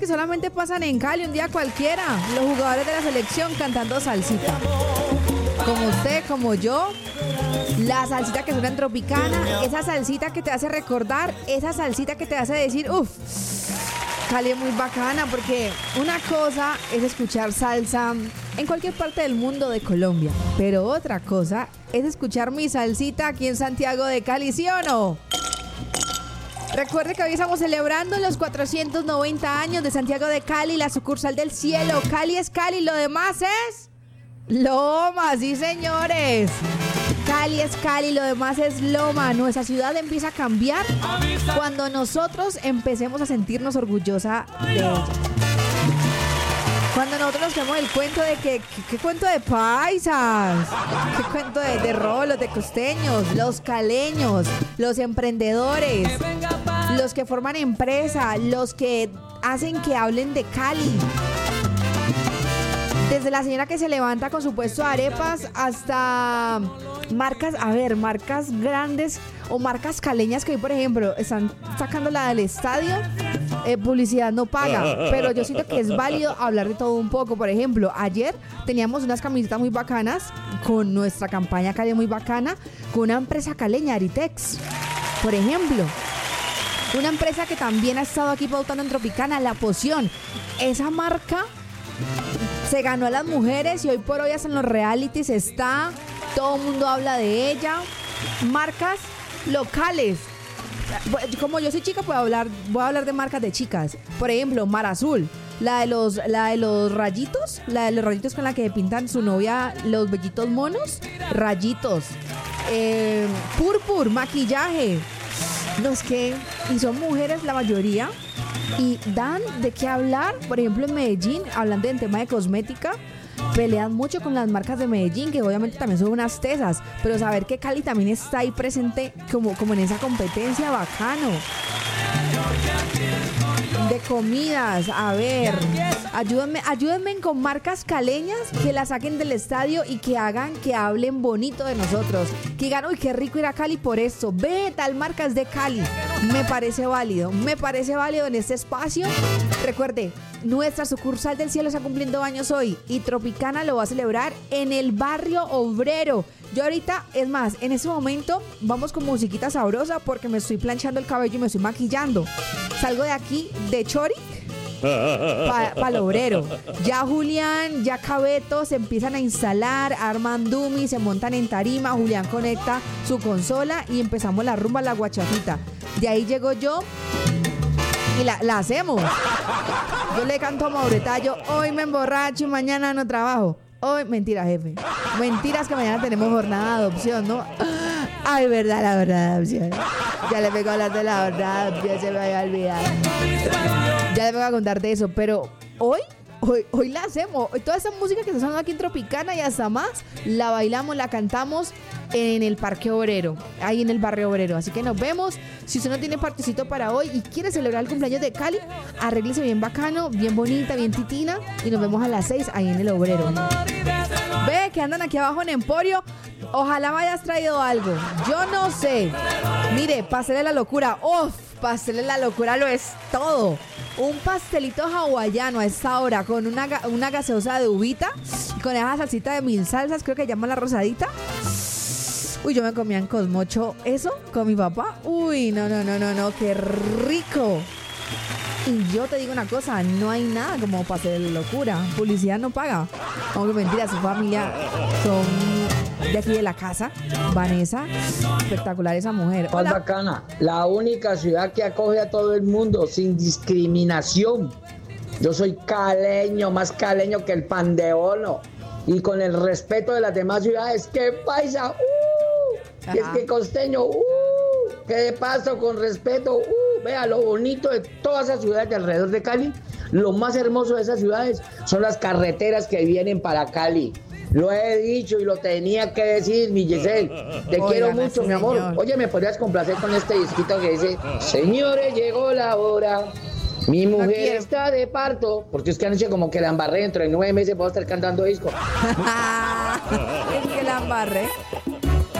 que solamente pasan en Cali un día cualquiera. Los jugadores de la selección cantando salsita. Como usted, como yo. La salsita que suena en Tropicana. Esa salsita que te hace recordar. Esa salsita que te hace decir, uff, Cali es muy bacana, porque una cosa es escuchar salsa en cualquier parte del mundo de Colombia, pero otra cosa es escuchar mi salsita aquí en Santiago de Cali, ¿sí o no? Recuerde que hoy estamos celebrando los 490 años de Santiago de Cali, la sucursal del cielo. Cali es Cali, lo demás es Loma, sí señores. Cali es Cali, lo demás es Loma. Nuestra ciudad empieza a cambiar cuando nosotros empecemos a sentirnos orgullosa de ella. Cuando nosotros nos hacemos el cuento de que, ¿qué cuento de paisas? ¿Qué cuento de rolos, de costeños? Los caleños, los emprendedores, los que forman empresa, los que hacen que hablen de Cali. Desde la señora que se levanta con su puesto de arepas hasta marcas grandes o marcas caleñas que hoy, por ejemplo, están sacando la del estadio. Publicidad no paga, pero yo siento que es válido hablar de todo un poco. Por ejemplo, ayer teníamos unas camisetas muy bacanas con nuestra campaña Cali muy bacana, con una empresa caleña, Aritex, por ejemplo. Una empresa que también ha estado aquí pautando en Tropicana, La Poción. Esa marca se ganó a las mujeres y hoy por hoy hasta en los realities está, todo el mundo habla de ella. Marcas locales. Como yo soy chica, voy a hablar de marcas de chicas. Por ejemplo, Mar Azul, la de los rayitos con la que pintan su novia los bellitos monos, rayitos. Purpur, maquillaje. No, es que, y son mujeres la mayoría, y dan de qué hablar. Por ejemplo, en Medellín, hablando del tema de cosmética, pelean mucho con las marcas de Medellín, que obviamente también son unas tesas, pero saber que Cali también está ahí presente como en esa competencia, bacano. De comidas, a ver, ayúdenme con marcas caleñas que la saquen del estadio y que hagan que hablen bonito de nosotros, que digan, uy, qué rico ir a Cali por esto, ve, tal marca es de Cali. Me parece válido en este espacio. Recuerde, nuestra sucursal del cielo está cumpliendo años hoy y Tropicana lo va a celebrar en el barrio obrero. Yo ahorita, es más, en ese momento vamos con musiquita sabrosa porque me estoy planchando el cabello y me estoy maquillando. Salgo de aquí de chori para el obrero. Ya Julián, ya Cabeto se empiezan a instalar, arman dummy, se montan en tarima. Julián conecta su consola y empezamos la rumba, la guachafita. De ahí llego yo y la hacemos. Yo le canto a Mauretayo, hoy me emborracho y mañana no trabajo. Hoy, mentira, jefe. Mentiras que mañana tenemos jornada de adopción, ¿no? Ay, verdad, la verdad de adopción. Ya le vengo a hablar de la verdad de adopción, se me había olvidado. Ya le vengo a contar de eso, pero hoy la hacemos. Toda esa música que está sonando aquí en Tropicana y hasta más, la bailamos, la cantamos en el Parque Obrero, ahí en el barrio obrero. Así que nos vemos. Si usted no tiene partecito para hoy y quiere celebrar el cumpleaños de Cali, arréglese bien bacano, bien bonita, bien titina, y nos vemos a las 6 ahí en el obrero. Ve que andan aquí abajo en Emporio. Ojalá me hayas traído algo. Yo no sé. Mire, pastel de la locura. ¡Uf! Pastel de la locura lo es todo. Un pastelito hawaiano a esta hora con una gaseosa de uvita y con esa salsita de 1000 salsas, creo que llama la rosadita. Uy, yo me comía en Cosmocho eso con mi papá. Uy, no, qué rico. Y yo te digo una cosa, no hay nada como pastel de la locura. Publicidad no paga. Aunque mentira, su familia son de aquí de la casa. Vanessa, espectacular esa mujer. Hola. Bacana, la única ciudad que acoge a todo el mundo sin discriminación. Yo soy caleño, más caleño que el pan de bono. Y con el respeto de las demás ciudades, ¡qué paisa! Es que costeño, ¿qué de paso con respeto? Vea lo bonito de todas esas ciudades de alrededor de Cali. Lo más hermoso de esas ciudades son las carreteras que vienen para Cali. Lo he dicho y lo tenía que decir, mi Giselle. Te quiero mucho, mi amor. Señor. Oye, ¿me podrías complacer con este disquito que dice: señores, llegó la hora, mi mujer está de parto? Porque es que anoche como que la embarré, dentro de 9 meses puedo estar cantando disco. Es que la embarré.